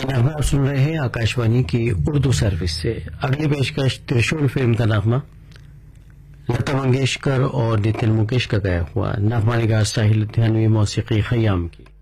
नगमा आप सुन रहे हैं आकाशवाणी की उर्दू सर्विस से। अगली पेशकश त्रिशूल फिल्म का नगमा लता मंगेशकर और नितिन मुकेश का गाया हुआ, नगमा निगार साहिल लुधियानवी, मौसीकी खयाम की।